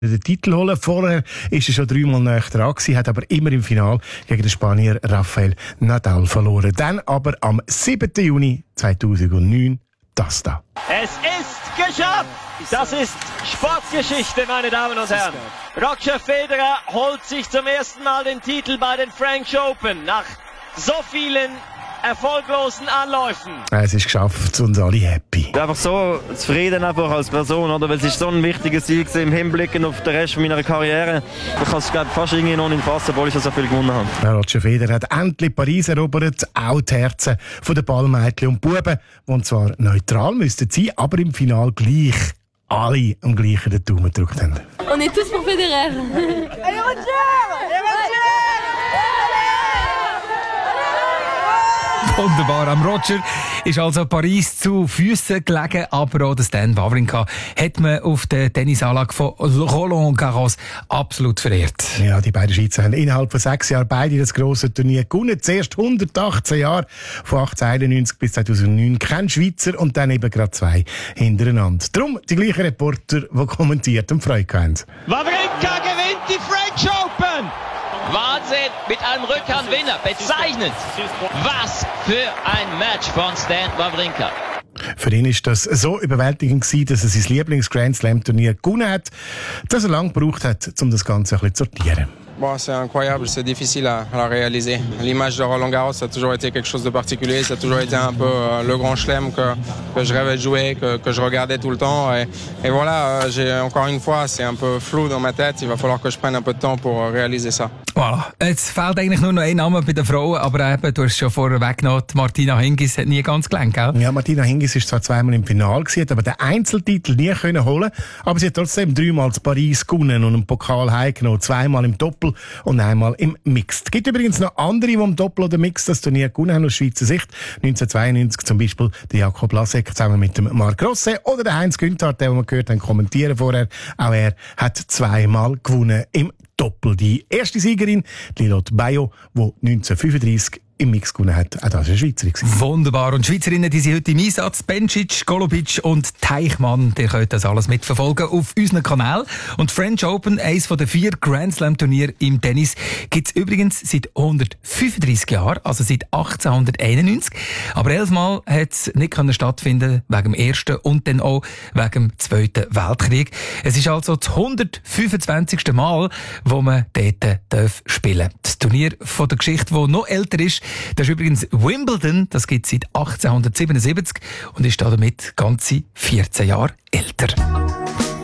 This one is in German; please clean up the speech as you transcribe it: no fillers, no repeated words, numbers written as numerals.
den Titel holen. Vorher ist er schon 3-mal näher dran gewesen, hat aber immer im Finale gegen den Spanier Rafael Nadal verloren. Dann aber am 7. Juni 2009 das da. Es ist geschafft! Das ist Sportgeschichte, meine Damen und Herren. Roger Federer holt sich zum ersten Mal den Titel bei den French Open nach so vielen erfolglosen Anläufen. Es ist geschafft und alle happy. Ich bin einfach so zufrieden einfach als Person, oder? Weil es ist so ein wichtiger Sieg im Hinblick auf den Rest meiner Karriere. Ich kann es fast irgendwie noch nicht fassen, obwohl ich schon so viel gewonnen habe. Ja, Roger Federer hat endlich Paris erobert, auch die Herzen der Ballmädchen und Buben, die zwar neutral müssten sein, aber im Finale gleich alle am gleichen den Daumen gedrückt haben. On est tous pour Federer. Allez Roger! Wunderbar. Am Roger ist also Paris zu Füssen gelegen, aber auch Stan Wawrinka hat man auf der Tennisanlage von Roland Garros absolut verehrt. Ja, die beiden Schweizer haben innerhalb von 6 Jahren beide das grosse Turnier gewonnen. Zuerst 118 Jahre, von 1891 bis 2009. Kein Schweizer und dann eben gerade 2 hintereinander. Darum die gleichen Reporter, die kommentiert und Freude haben. Wawrinka gewinnt die French Open! Wahnsinn, mit einem Rückhandwinner, bezeichnend. Was für ein Match von Stan Wawrinka. Für ihn ist das so überwältigend gewesen, dass er sein Lieblings-Grand-Slam-Turnier gewonnen hat, dass er lange gebraucht hat, um das Ganze ein bisschen zu sortieren. Bon, c'est incroyable, c'est difficile à réaliser. L'image de Roland Garros, ça a toujours été quelque chose de particulier, ça a toujours été un peu le grand chelem que je rêvais de jouer, que je regardais tout le temps. Et voilà, encore une fois, c'est un peu flou dans ma tête, il va falloir que je prenne un peu de temps pour réaliser ça. Voilà. Jetzt fehlt eigentlich nur noch ein Name bei den Frauen, aber eben, du hast es schon vorher weggenommen, Martina Hingis hat nie ganz gelangt, gell? Ja, Martina Hingis war zwar 2-mal im Finale gewesen, hat aber den Einzeltitel nie können holen, aber sie hat trotzdem 3-mal in Paris gewonnen und einen Pokal heimgenommen, 2-mal im Doppel und einmal im Mixed. Es gibt übrigens noch andere, die im Doppel oder Mixed das Turnier gewonnen haben aus Schweizer Sicht. 1992 zum Beispiel der Jakob Lasek zusammen mit dem Marc Rosset oder der Heinz Günthardt, den wir gehört haben, kommentieren vorher. Auch er hat 2-mal gewonnen im Doppel. Die erste Siegerin, Lilotte Bayo, die 1935 im Mix gewonnen hat. Auch das war eine Schweizerin. Wunderbar. Und Schweizerinnen, die sind heute im Einsatz. Bencic, Golubic und Teichmann. Ihr könnt das alles mitverfolgen auf unserem Kanal. Und French Open, eines der 4 Grand Slam Turniere im Tennis, gibt es übrigens seit 135 Jahren, also seit 1891. Aber 11-mal hat es nicht stattfinden wegen dem Ersten und dann auch wegen dem Zweiten Weltkrieg. Es ist also das 125. Mal, wo man dort spielen darf. Das Turnier von der Geschichte, das noch älter ist, das ist übrigens Wimbledon, das gibt es seit 1877 und ist damit ganze 14 Jahre älter.